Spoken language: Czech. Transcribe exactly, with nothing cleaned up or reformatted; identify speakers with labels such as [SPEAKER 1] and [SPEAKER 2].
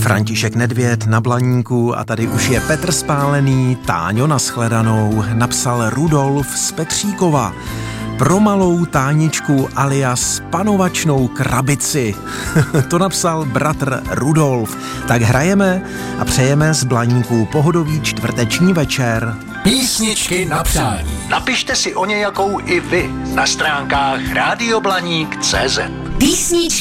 [SPEAKER 1] František Nedvěd na Blaníku a tady už je Petr Spálený, Táňo nashledanou, napsal Rudolf z Petříkova. Pro malou Táničku alias panovačnou krabici. To napsal bratr Rudolf. Tak hrajeme a přejeme z Blaníku pohodový čtvrteční večer.
[SPEAKER 2] Písničky na přání.
[SPEAKER 3] Napište si o nějakou i vy na stránkách rádio blaník tečka cé zet.
[SPEAKER 4] Písničky